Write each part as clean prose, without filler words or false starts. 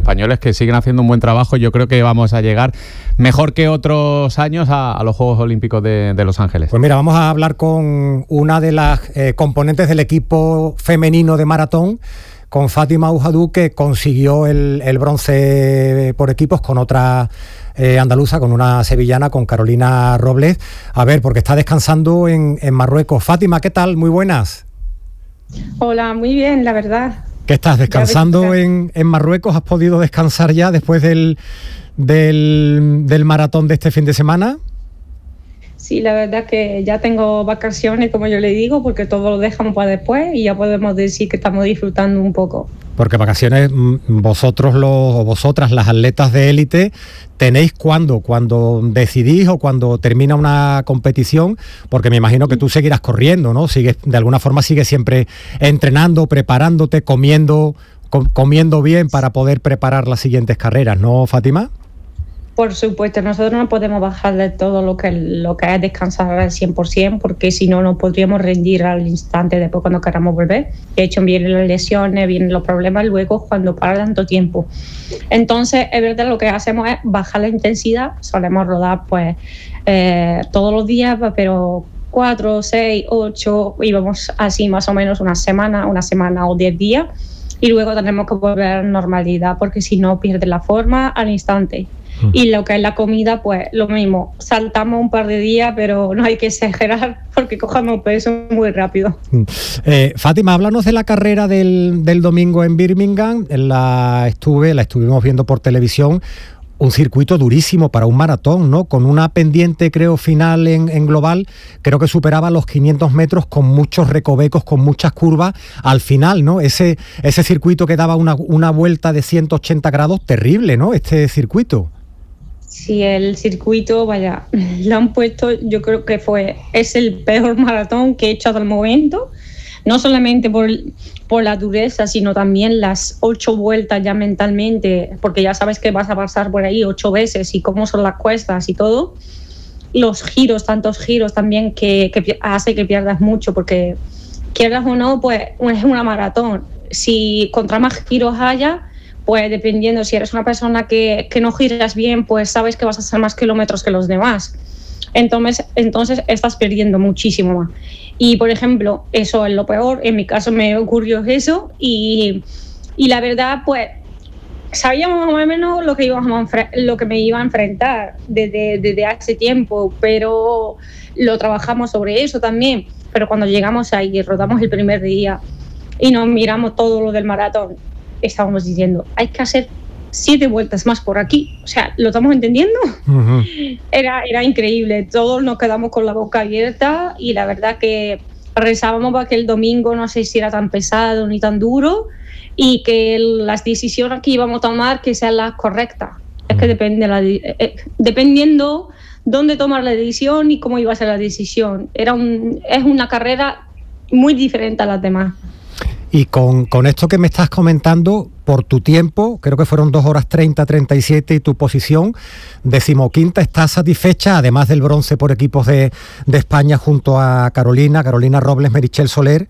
españoles que siguen haciendo un buen trabajo. Yo creo que vamos a llegar mejor que otros años a los Juegos Olímpicos de Los Ángeles. Pues mira, vamos a hablar con una de las componentes del equipo femenino de maratón, con Fátima Oujadou, que consiguió el bronce por equipos con otra andaluza, con una sevillana, con Carolina Robles. A ver, porque está descansando en Marruecos. Fátima, ¿qué tal? Muy buenas. Hola, muy bien, la verdad. ¿Qué estás descansando en Marruecos? ¿Has podido descansar ya después del maratón de este fin de semana? Sí, la verdad que ya tengo vacaciones, como yo le digo, porque todo lo dejamos para después y ya podemos decir que estamos disfrutando un poco. Porque vacaciones, vosotras, las atletas de élite, tenéis cuando decidís o cuando termina una competición, porque me imagino que tú seguirás corriendo, ¿no? De alguna forma sigues siempre entrenando, preparándote, comiendo bien para poder preparar las siguientes carreras, ¿no, Fátima? Por supuesto, nosotros no podemos bajar de todo lo que es descansar al 100%, porque si no, no podríamos rendir al instante después cuando queramos volver. De hecho, vienen las lesiones, vienen los problemas luego cuando para tanto tiempo. Entonces, es verdad, lo que hacemos es bajar la intensidad. Solemos rodar pues todos los días, pero 4, 6, 8, y vamos así más o menos una semana o 10 días. Y luego tenemos que volver a la normalidad, porque si no, pierde la forma al instante. Y lo que es la comida, pues lo mismo, saltamos un par de días, pero no hay que exagerar porque cogemos peso muy rápido. Fátima, háblanos de la carrera del domingo en Birmingham. La estuvimos viendo por televisión. Un circuito durísimo para un maratón, ¿no? Con una pendiente, creo, final en global, creo que superaba los 500 metros, con muchos recovecos, con muchas curvas al final, ¿no? Ese circuito que daba una vuelta de 180 grados, terrible, ¿no? Este circuito. Sí, el circuito, vaya, lo han puesto, yo creo que es el peor maratón que he hecho hasta el momento, no solamente por la dureza, sino también las 8 vueltas ya mentalmente, porque ya sabes que vas a pasar por ahí 8 veces y cómo son las cuestas y todo. Los giros, tantos giros también que hace que pierdas mucho, porque quieras o no, pues es una maratón. Si contra más giros haya, pues dependiendo, si eres una persona que no giras bien, pues sabes que vas a hacer más kilómetros que los demás. Entonces estás perdiendo muchísimo más. Y, por ejemplo, eso es lo peor. En mi caso me ocurrió eso y la verdad, pues, sabíamos más o menos lo que me iba a enfrentar desde hace tiempo, pero lo trabajamos sobre eso también. Pero cuando llegamos ahí, rodamos el primer día y nos miramos todo lo del maratón, estábamos diciendo, hay que hacer 7 vueltas más por aquí. O sea, ¿lo estamos entendiendo? Uh-huh. Era increíble. Todos nos quedamos con la boca abierta y la verdad que rezábamos para que el domingo no se hiciera tan pesado ni tan duro y que las decisiones que íbamos a tomar que sean las correctas. Es que dependiendo dónde tomar la decisión y cómo iba a ser la decisión. Es una carrera muy diferente a las demás. Y con esto que me estás comentando, por tu tiempo, creo que fueron 2 horas 30:37 y tu posición 15ª, ¿estás satisfecha? Además del bronce por equipos de España junto a Carolina Robles, Meritxell Soler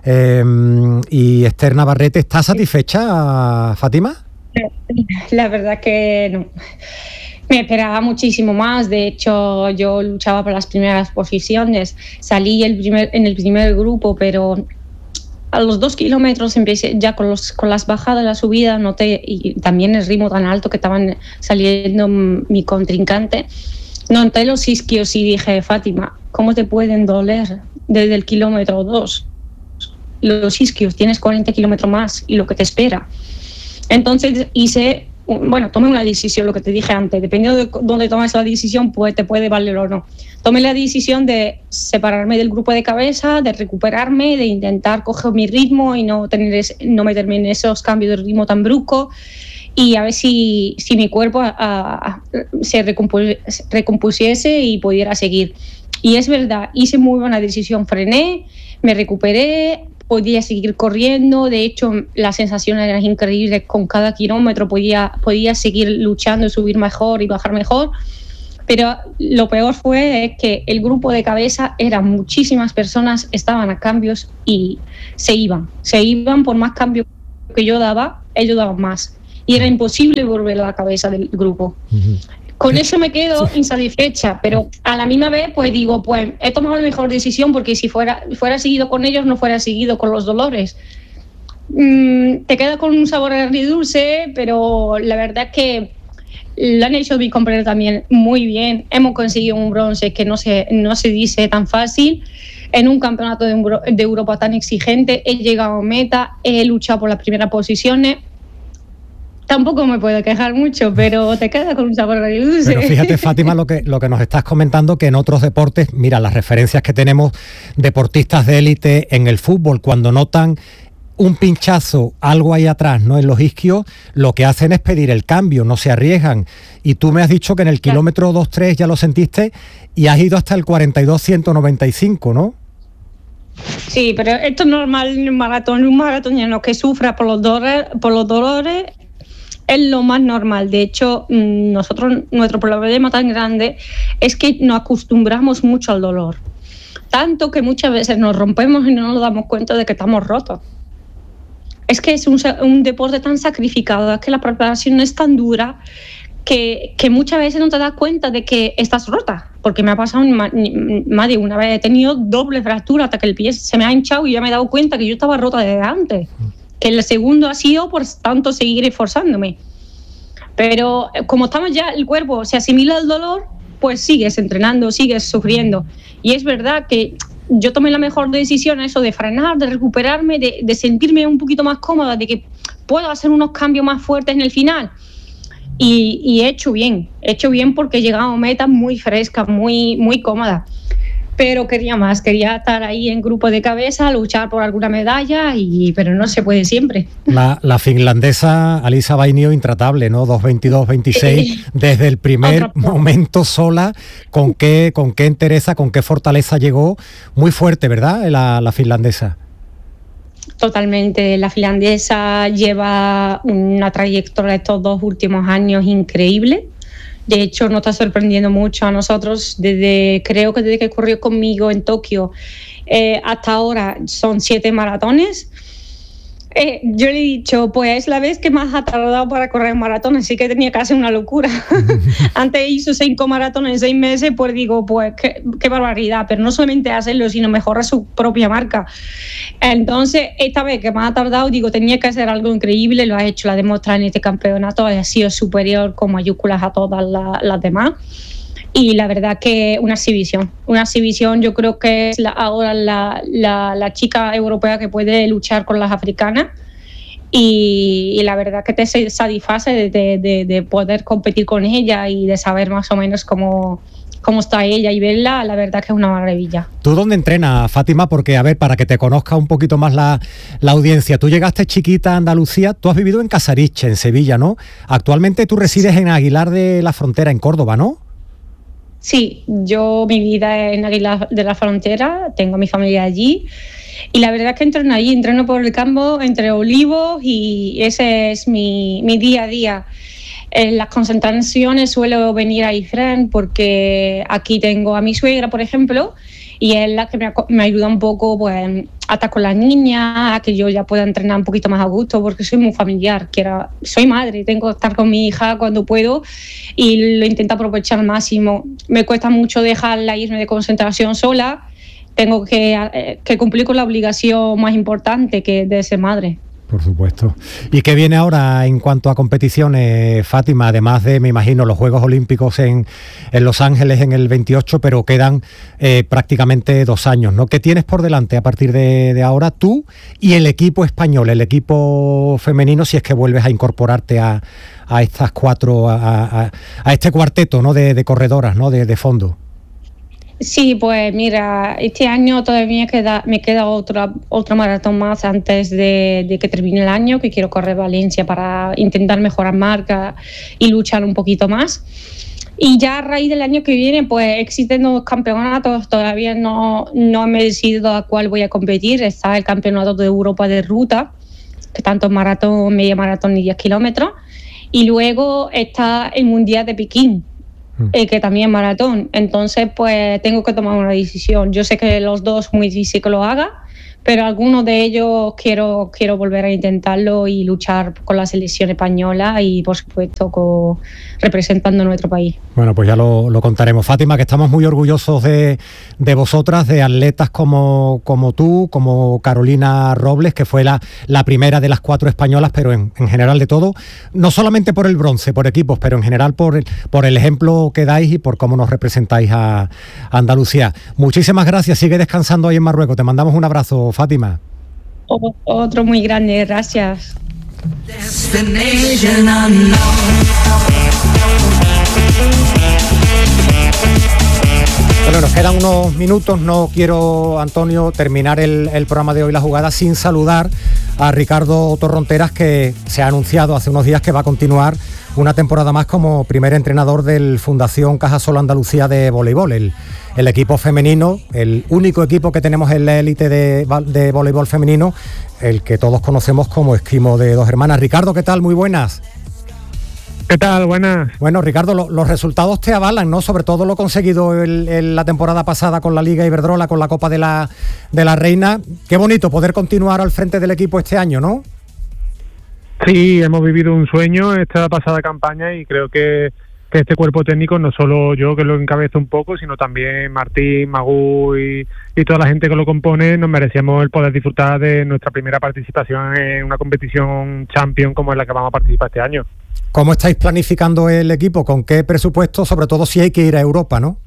y Esther Navarrete, ¿estás satisfecha, Fátima? La verdad que no. Me esperaba muchísimo más. De hecho, yo luchaba por las primeras posiciones. Salí en el primer grupo, pero a los 2 kilómetros empecé ya con las bajadas, la subida, noté, y también el ritmo tan alto que estaban saliendo mi contrincante, noté los isquios y dije, Fátima, ¿cómo te pueden doler desde el kilómetro 2? Los isquios, tienes 40 kilómetros más y lo que te espera. Entonces tomé una decisión, lo que te dije antes, dependiendo de dónde tomes la decisión, pues te puede valer o no. Tomé la decisión de separarme del grupo de cabeza, de recuperarme, de intentar coger mi ritmo y no meterme en esos cambios de ritmo tan bruscos y a ver si mi cuerpo se recompusiese y pudiera seguir. Y es verdad, hice muy buena decisión, frené, me recuperé, podía seguir corriendo. De hecho, la sensación era increíble. Con cada kilómetro podía seguir luchando, subir mejor y bajar mejor. Pero lo peor fue que el grupo de cabeza eran muchísimas personas, estaban a cambios y se iban por más cambios que yo daba, ellos daban más. y era imposible volver a la cabeza del grupo. Con eso me quedo insatisfecha, pero a la misma vez pues digo, pues he tomado la mejor decisión, porque si fuera seguido con ellos, no fuera seguido con los dolores. Te queda con un sabor agridulce, pero la verdad es que lo han hecho mis compañeros también muy bien. Hemos conseguido un bronce que no se dice tan fácil en un campeonato de Europa tan exigente. He llegado a meta, he luchado por las primeras posiciones. Tampoco me puedo quejar mucho, pero te queda con un sabor agridulce. Pero fíjate, Fátima, lo que nos estás comentando, que en otros deportes, mira, las referencias que tenemos, deportistas de élite en el fútbol, cuando notan un pinchazo, algo ahí atrás, ¿no?, en los isquios, lo que hacen es pedir el cambio, no se arriesgan. Y tú me has dicho que en el kilómetro 2-3 ya lo sentiste y has ido hasta el 42-195, ¿no? Sí, pero esto es normal en un maratoniano que sufra por los dolores es lo más normal. De hecho, nuestro problema tan grande es que nos acostumbramos mucho al dolor. Tanto que muchas veces nos rompemos y no nos damos cuenta de que estamos rotos. Es que es un deporte tan sacrificado, es que la preparación es tan dura que muchas veces no te das cuenta de que estás rota. Porque me ha pasado más de una vez, he tenido doble fractura hasta que el pie se me ha hinchado y ya me he dado cuenta que yo estaba rota desde antes. Que el segundo ha sido por tanto seguir esforzándome. Pero como estamos ya, el cuerpo se asimila al dolor, pues sigues entrenando, sigues sufriendo. Y es verdad que yo tomé la mejor decisión, eso de frenar, de recuperarme, de sentirme un poquito más cómoda, de que puedo hacer unos cambios más fuertes en el final. Y he hecho bien porque he llegado a meta muy fresca, muy, muy cómoda. Pero quería más, quería estar ahí en grupo de cabeza, luchar por alguna medalla, pero no se puede siempre. La finlandesa Alisa Vainio, intratable, ¿no? 2:22-26, desde el primer momento sola. ¿Con qué entereza, con qué fortaleza llegó? Muy fuerte, ¿verdad? La finlandesa. Totalmente, la finlandesa lleva una trayectoria estos 2 últimos años increíble. De hecho, nos está sorprendiendo mucho a nosotros. Creo que desde que corrió conmigo en Tokio hasta ahora son 7 maratones. Yo le he dicho, pues es la vez que más ha tardado para correr un maratón, así que tenía que hacer una locura. Antes hizo 5 maratones en 6 meses, pues digo, pues qué barbaridad. Pero no solamente hacerlo, sino mejorar su propia marca. Entonces, esta vez que más ha tardado, digo, tenía que hacer algo increíble, lo ha hecho, la ha demostrado en este campeonato, ha sido superior con mayúsculas a todas las demás. Y la verdad que una exhibición, yo creo que es ahora la chica europea que puede luchar con las africanas, y la verdad que te satisface de poder competir con ella y de saber más o menos cómo está ella y verla, la verdad que es una maravilla. ¿Tú dónde entrenas, Fátima? Porque, a ver, para que te conozca un poquito más la audiencia, tú llegaste chiquita a Andalucía, tú has vivido en Casariche, en Sevilla, ¿no? Actualmente tú resides en Aguilar de la Frontera, en Córdoba, ¿no? Sí, mi vida es en Aguilar de la Frontera, tengo mi familia allí y la verdad es que entreno por el campo entre olivos y ese es mi día a día. En las concentraciones suelo venir a Ifrén porque aquí tengo a mi suegra, por ejemplo, y es la que me ayuda un poco pues, a estar con las niñas, a que yo ya pueda entrenar un poquito más a gusto, porque soy muy familiar, soy madre, tengo que estar con mi hija cuando puedo y lo intento aprovechar al máximo. Me cuesta mucho dejarla irme de concentración sola, tengo que cumplir con la obligación más importante que de ser madre. Por supuesto. ¿Y qué viene ahora en cuanto a competiciones, Fátima? Además de, me imagino, los Juegos Olímpicos en Los Ángeles en el 28, pero quedan prácticamente 2 años, ¿no? ¿Qué tienes por delante a partir de ahora tú y el equipo español, el equipo femenino, si es que vuelves a incorporarte a estas 4, a este cuarteto, ¿no?, de corredoras, ¿no?, de fondo? Sí, pues mira, este año todavía me queda otro maratón más antes de que termine el año, que quiero correr Valencia para intentar mejorar marca y luchar un poquito más. Y ya a raíz del año que viene, pues existen 2 campeonatos, todavía no me he decidido a cuál voy a competir. Está el Campeonato de Europa de Ruta, que tanto es maratón, media maratón y 10 kilómetros. Y luego está el Mundial de Pekín, que también es maratón. Entonces pues tengo que tomar una decisión. Yo sé que los 2 muy difícil que lo haga, pero algunos de ellos quiero volver a intentarlo y luchar con la selección española y, por supuesto, representando a nuestro país. Bueno, pues ya lo contaremos. Fátima, que estamos muy orgullosos de vosotras, de atletas como tú, como Carolina Robles, que fue la primera de las 4 españolas, pero en general de todo, no solamente por el bronce, por equipos, pero en general por el ejemplo que dais y por cómo nos representáis a Andalucía. Muchísimas gracias, sigue descansando ahí en Marruecos. Te mandamos un abrazo, Fátima. Otro muy grande, gracias. Bueno, nos quedan unos minutos. No quiero, Antonio, terminar el programa de hoy, La Jugada, sin saludar a Ricardo Torronteras, que se ha anunciado hace unos días que va a continuar una temporada más como primer entrenador del Fundación Cajasol Andalucía de voleibol, el equipo femenino, el único equipo que tenemos en la élite de voleibol femenino, el que todos conocemos como Esquimo de Dos Hermanas. Ricardo, ¿qué tal? Muy buenas. ¿Qué tal? Buenas. Bueno, Ricardo, los resultados te avalan, ¿no? Sobre todo lo conseguido en la temporada pasada con la Liga Iberdrola, con la Copa de la Reina. Qué bonito poder continuar al frente del equipo este año, ¿no? Sí, hemos vivido un sueño esta pasada campaña y creo que este cuerpo técnico, no solo yo que lo encabezo un poco, sino también Martín, Magú y toda la gente que lo compone, nos merecíamos el poder disfrutar de nuestra primera participación en una competición champion como es la que vamos a participar este año. ¿Cómo estáis planificando el equipo? ¿Con qué presupuesto? Sobre todo si hay que ir a Europa, ¿no?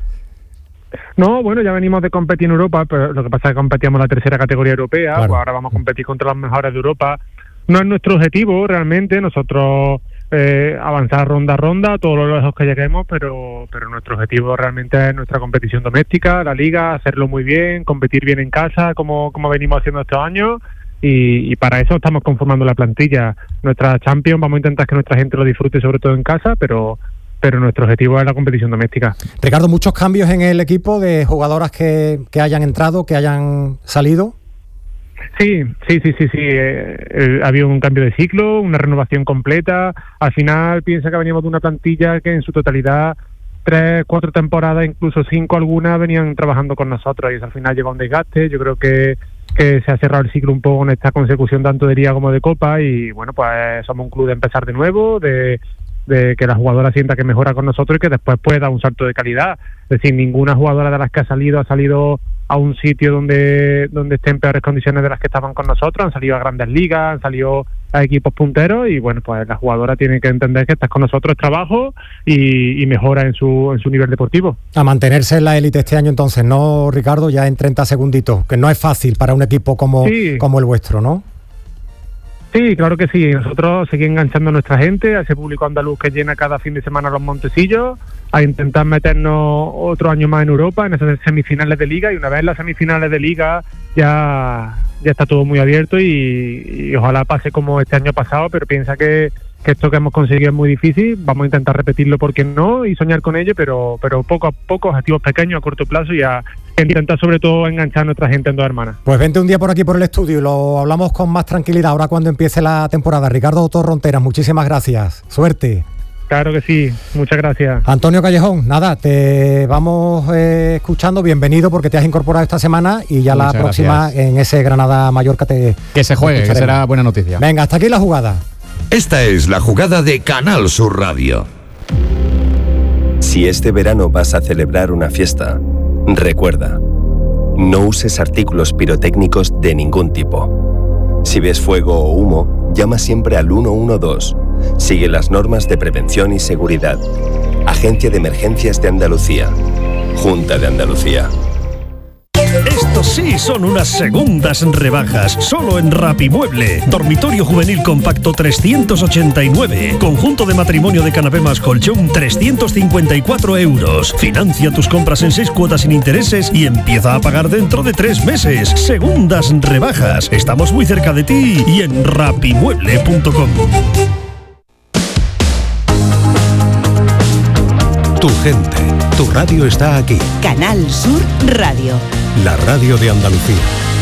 No, bueno, ya venimos de competir en Europa, pero lo que pasa es que competíamos en la tercera categoría europea, claro. Pues ahora vamos a competir contra los mejores de Europa. No es nuestro objetivo realmente, nosotros avanzar ronda a ronda, todo lo lejos que lleguemos, pero nuestro objetivo realmente es nuestra competición doméstica, la Liga, hacerlo muy bien, competir bien en casa, como venimos haciendo estos años, y para eso estamos conformando la plantilla. Nuestra Champions, vamos a intentar que nuestra gente lo disfrute sobre todo en casa, pero nuestro objetivo es la competición doméstica. Ricardo, ¿muchos cambios en el equipo de jugadoras que hayan entrado, que hayan salido? Sí. Ha habido un cambio de ciclo, una renovación completa. Al final piensa que veníamos de una plantilla que en su totalidad 3, 4 temporadas, incluso 5 algunas, venían trabajando con nosotros y eso al final llegó a un desgaste. Yo creo que se ha cerrado el ciclo un poco con esta consecución tanto de Liga como de Copa y bueno, pues somos un club de empezar de nuevo, de que la jugadora sienta que mejora con nosotros y que después puede dar un salto de calidad. Es decir, ninguna jugadora de las que ha salido a un sitio donde esté en peores condiciones de las que estaban con nosotros, han salido a grandes ligas, han salido a equipos punteros y bueno, pues la jugadora tiene que entender que estás con nosotros es trabajo y mejora en su nivel deportivo. A mantenerse en la élite este año entonces, ¿no, Ricardo? Ya en 30 segunditos, que no es fácil para un equipo como el vuestro, ¿no? Sí, claro que sí. Nosotros seguimos enganchando a nuestra gente, a ese público andaluz que llena cada fin de semana los Montesillos, a intentar meternos otro año más en Europa, en esas semifinales de Liga, y una vez en las semifinales de Liga ya está todo muy abierto y ojalá pase como este año pasado, pero piensa que esto que hemos conseguido es muy difícil, vamos a intentar repetirlo porque no y soñar con ello, pero poco a poco, objetivos pequeños a corto plazo y a intentar sobre todo enganchar a nuestra gente en Dos Hermanas. Pues vente un día por aquí por el estudio y lo hablamos con más tranquilidad ahora cuando empiece la temporada. Ricardo Torronteras, muchísimas gracias, suerte. Claro que sí, muchas gracias. Antonio Callejón, nada, te vamos escuchando, bienvenido porque te has incorporado esta semana y ya muchas la próxima gracias. En ese Granada-Mallorca que se juegue, que será buena noticia. Venga, hasta aquí la jugada. Esta es la jugada de Canal Sur Radio. Si este verano vas a celebrar una fiesta, recuerda, no uses artículos pirotécnicos de ningún tipo. Si ves fuego o humo, llama siempre al 112. Sigue las normas de prevención y seguridad. Agencia de Emergencias de Andalucía. Junta de Andalucía. Estos sí son unas segundas rebajas, solo en Rapimueble. Dormitorio juvenil compacto 389. Conjunto de matrimonio de canapé más colchón 354 euros. Financia tus compras en 6 cuotas sin intereses y empieza a pagar dentro de 3 meses. Segundas rebajas. Estamos muy cerca de ti y en rapimueble.com. Tu gente, tu radio está aquí. Canal Sur Radio. La radio de Andalucía.